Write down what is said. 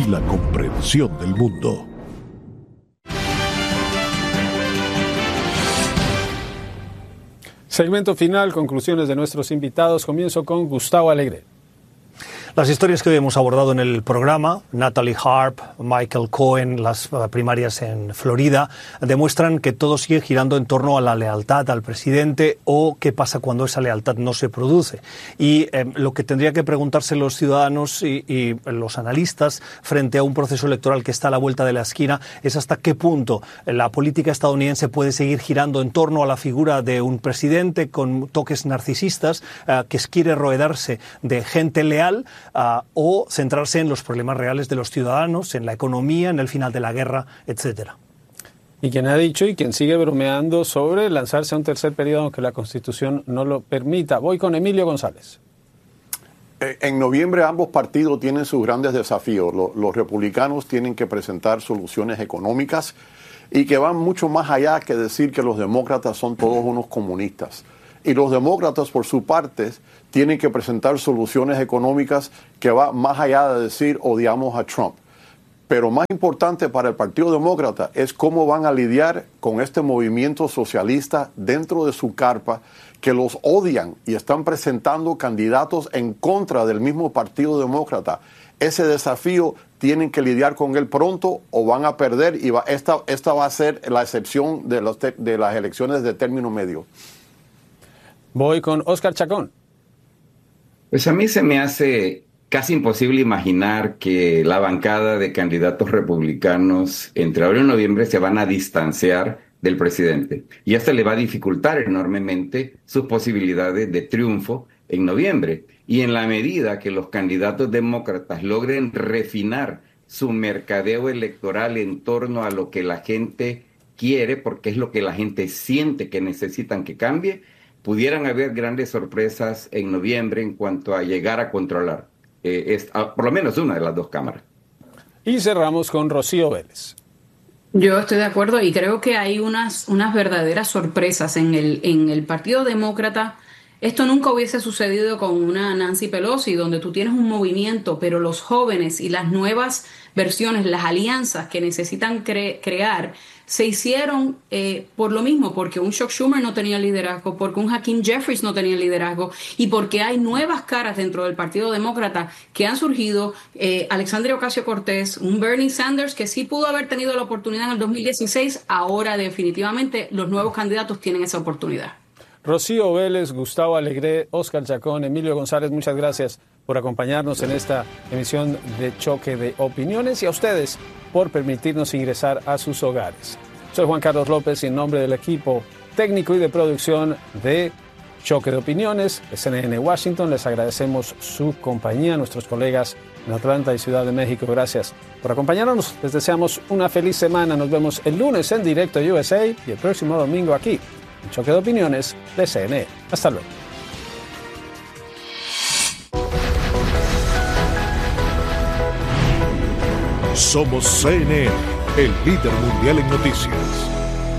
y la comprensión del mundo. Segmento final, conclusiones de nuestros invitados. Comienzo con Gustavo Alegre. Las historias que hoy hemos abordado en el programa, Natalie Harp, Michael Cohen, las primarias en Florida, demuestran que todo sigue girando en torno a la lealtad al presidente o qué pasa cuando esa lealtad no se produce. Y lo que tendría que preguntarse los ciudadanos y los analistas frente a un proceso electoral que está a la vuelta de la esquina es hasta qué punto la política estadounidense puede seguir girando en torno a la figura de un presidente con toques narcisistas que quiere rodearse de gente leal, o centrarse en los problemas reales de los ciudadanos, en la economía, en el final de la guerra, etcétera. Y quien ha dicho y quien sigue bromeando sobre lanzarse a un tercer periodo aunque la Constitución no lo permita. Voy con Emilio González. En noviembre ambos partidos tienen sus grandes desafíos. Los republicanos tienen que presentar soluciones económicas y que van mucho más allá que decir que los demócratas son todos unos comunistas. Y los demócratas, por su parte, tienen que presentar soluciones económicas que va más allá de decir odiamos a Trump. Pero más importante para el Partido Demócrata es cómo van a lidiar con este movimiento socialista dentro de su carpa, que los odian y están presentando candidatos en contra del mismo Partido Demócrata. Ese desafío tienen que lidiar con él pronto o van a perder, y esta va a ser la excepción de las elecciones de término medio. Voy con Oscar Chacón. Pues a mí se me hace casi imposible imaginar que la bancada de candidatos republicanos entre ahora y noviembre se van a distanciar del presidente. Y esto le va a dificultar enormemente sus posibilidades de triunfo en noviembre. Y en la medida que los candidatos demócratas logren refinar su mercadeo electoral en torno a lo que la gente quiere, porque es lo que la gente siente que necesitan que cambie, pudieran haber grandes sorpresas en noviembre en cuanto a llegar a controlar por lo menos una de las dos cámaras. Y cerramos con Rocío Vélez. Yo estoy de acuerdo y creo que hay unas verdaderas sorpresas en el Partido Demócrata. Esto nunca hubiese sucedido con una Nancy Pelosi, donde tú tienes un movimiento, pero los jóvenes y las nuevas versiones, las alianzas que necesitan crear, se hicieron por lo mismo, porque un Chuck Schumer no tenía liderazgo, porque un Hakeem Jeffries no tenía liderazgo y porque hay nuevas caras dentro del Partido Demócrata que han surgido, Alexandria Ocasio-Cortez, un Bernie Sanders que sí pudo haber tenido la oportunidad en el 2016, ahora definitivamente los nuevos candidatos tienen esa oportunidad. Rocío Vélez, Gustavo Alegre, Oscar Chacón, Emilio González, muchas gracias por acompañarnos en esta emisión de Choque de Opiniones y a ustedes por permitirnos ingresar a sus hogares. Soy Juan Carlos López y en nombre del equipo técnico y de producción de Choque de Opiniones de CNN Washington les agradecemos su compañía, a nuestros colegas en Atlanta y Ciudad de México. Gracias por acompañarnos. Les deseamos una feliz semana. Nos vemos el lunes en directo USA y el próximo domingo aquí en Choque de Opiniones de CNN. Hasta luego. Somos CNN, el líder mundial en noticias.